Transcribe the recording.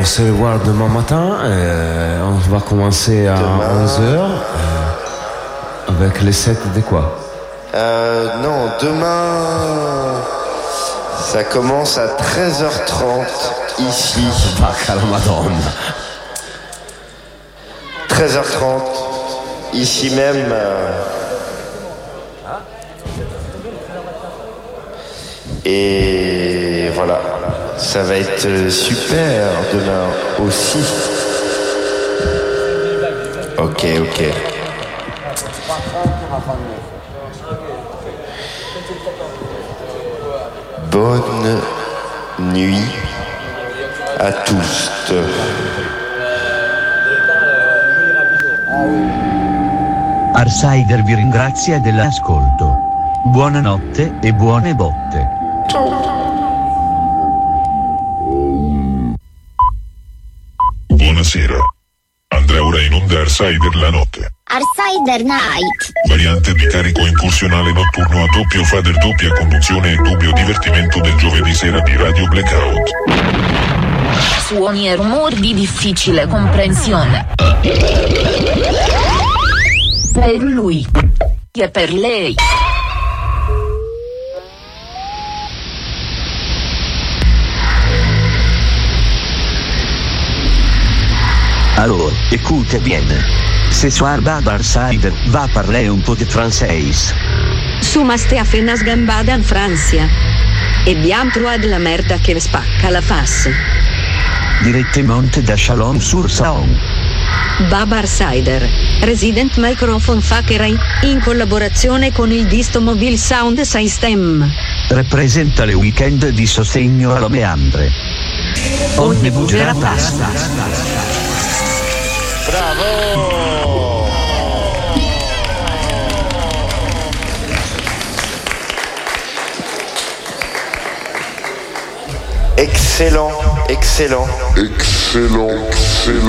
se revoit demain matin. On va commencer à 11h avec les sets de quoi? Non, demain ça commence à 13h30 ici. Vacca la Madonna. 13h30 ici même. Et voilà, ça va être super demain aussi. Ok. Bonne nuit à tous. Arsider vi ringrazia dell'ascolto. Buonanotte e buone botte. Buonasera. Andrà ora in onda Arsider la notte. Arsider Night. Variante di carico impulsionale notturno a doppio fader, doppia conduzione e dubbio divertimento del giovedì sera di Radio Blackout. Suoni e rumori di difficile comprensione. Per lui e per lei. Alors, écoutez bien. Ce soir Arsider va parler un peu de français. Sumaste a fenas gambada in Francia. E bien trois de la merda che spacca la face. Direttamente da Chalon-sur-Saône. Baba Arsider, Resident Microphone Factory, in collaborazione con il Disto Mobile Sound System. Rappresenta le weekend di sostegno alla meandre. Onde bugerà pasta. Bravo! Excellent.